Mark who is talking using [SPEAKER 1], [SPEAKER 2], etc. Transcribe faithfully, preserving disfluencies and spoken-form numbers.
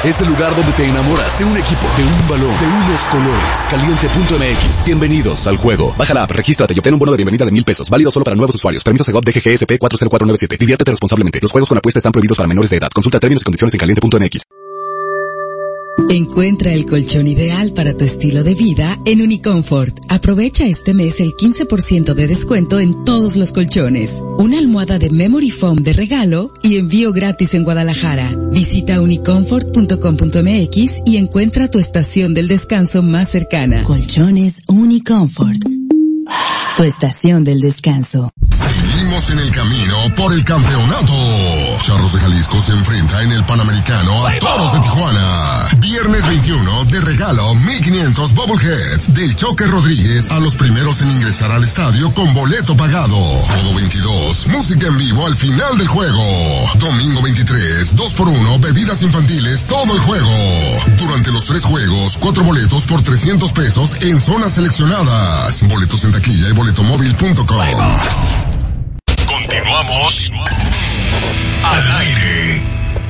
[SPEAKER 1] es el lugar donde te enamoras de un equipo, de un balón, de unos colores. Caliente punto M X. Bienvenidos al juego. Baja la app, regístrate y obtén un bono de bienvenida de mil pesos. Válido solo para nuevos usuarios. Permiso Segov D G G S P cuatro cero cuatro nueve siete. Diviértete responsablemente. Los juegos con apuesta están prohibidos para menores de edad. Consulta términos y condiciones en caliente punto M X.
[SPEAKER 2] Encuentra el colchón ideal para tu estilo de vida en Unicomfort. Aprovecha este mes el quince por ciento de descuento en todos los colchones. Una almohada de Memory Foam de regalo y envío gratis en Guadalajara. Visita unicomfort punto com punto M X y encuentra tu estación del descanso más cercana.
[SPEAKER 3] Colchones Unicomfort. Tu estación del descanso.
[SPEAKER 4] Seguimos en el camino por el campeonato. Charros de Jalisco se enfrenta en el Panamericano a Toros de Tijuana. Viernes veintiuno de regalo mil quinientos Bubbleheads del Choque Rodríguez a los primeros en ingresar al estadio con boleto pagado. Sábado veintidós, música en vivo al final del juego. Domingo veintitrés, dos por uno, bebidas infantiles todo el juego. Durante los tres juegos, cuatro boletos por trescientos pesos en zonas seleccionadas. Boletos en taquilla y boletomóvil punto com.
[SPEAKER 5] Continuamos al aire.